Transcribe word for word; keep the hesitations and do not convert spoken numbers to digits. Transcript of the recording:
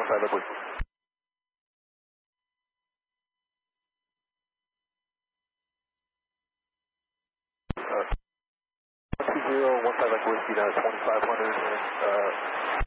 one five up whiskey. Uh, two zero one five up whiskey down at twenty-five hundred and uh,